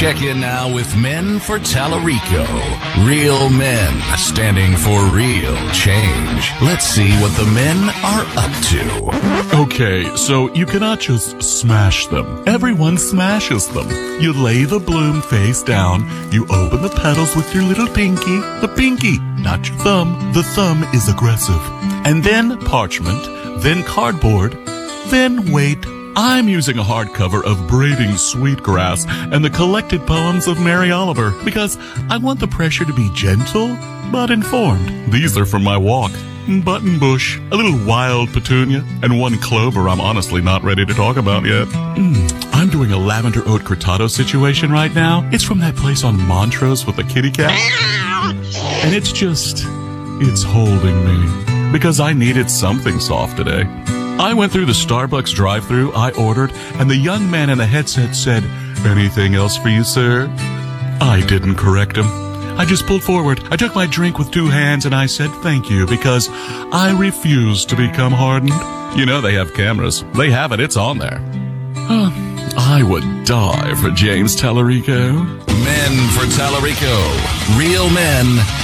Check in now with Men for Tallarico. Real men standing for real change. Let's see what the men are up to. Okay, so you cannot just smash them. Everyone smashes them. You lay the bloom face down. You open the petals with your little pinky. The pinky, not your thumb. The thumb is aggressive. And then parchment, then cardboard, then wait. I'm using a hardcover of Braiding Sweetgrass and the collected poems of Mary Oliver because I want the pressure to be gentle but informed. These are from my walk. Buttonbush, a little wild petunia, and one clover I'm honestly not ready to talk about yet. I'm doing a lavender oat cortado situation right now. It's from that place on Montrose with the kitty cat. And it's holding me because I needed something soft today. I went through the Starbucks drive-thru I ordered, and the young man in the headset said, "Anything else for you, sir?" I didn't correct him. I just pulled forward. I took my drink with two hands, and I said thank you because I refuse to become hardened. You know they have cameras. They have it. It's on there. I would die for James Tallarico. Men for Tallarico. Real men.